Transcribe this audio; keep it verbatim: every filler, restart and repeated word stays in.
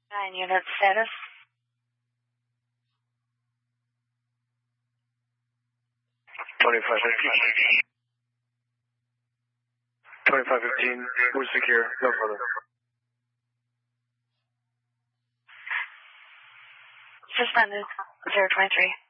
Nine unit status. twenty-five fifteen. twenty-five fifteen, we're secure, no further. Suspended. zero twenty-three.